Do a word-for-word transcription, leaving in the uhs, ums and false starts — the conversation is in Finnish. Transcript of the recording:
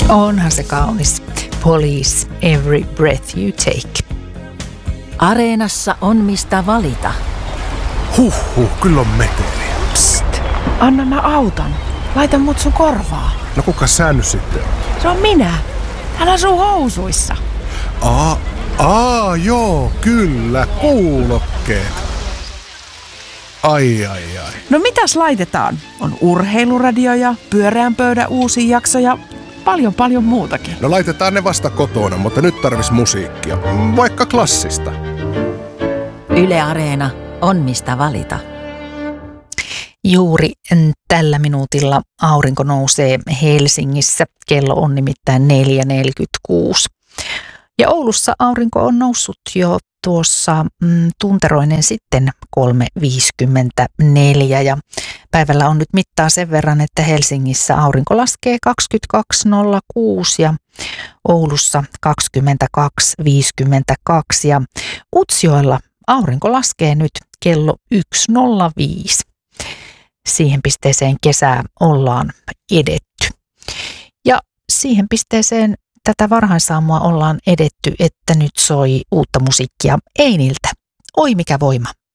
Onhan se kaunis. Police, every breath you take. Areenassa on mistä valita. Huhhuh, kyllä on meteliä. Psst, anna mä auton. Laita mut sun korvaa. No kuka sä nyt sitten on? Se on minä. Hän asuu housuissa. Aa, aa, joo, kyllä, kuulokkeet. Ai, ai, ai. No mitäs laitetaan? On urheiluradio ja pyöreän pöydän uusi jakso ja paljon paljon muutakin. No laitetaan ne vasta kotona, mutta nyt tarvis musiikkia. Vaikka klassista. Yle Areena on mistä valita. Juuri tällä minuutilla aurinko nousee Helsingissä. Kello on nimittäin neljä neljäkymmentäkuusi. Ja Oulussa aurinko on noussut jo tuossa mm, tunteroinen sitten kolme viisikymmentäneljä ja päivällä on nyt mittaa sen verran, että Helsingissä aurinko laskee kaksikymmentäkaksi nolla kuusi ja Oulussa kaksikymmentäkaksi viisikymmentäkaksi ja Utsjoella aurinko laskee nyt kello yksi nolla viisi. Siihen pisteeseen kesää ollaan edetty. Ja siihen pisteeseen tätä varhaisaamua ollaan edetty, että nyt soi uutta musiikkia Einiltä. Oi mikä voima.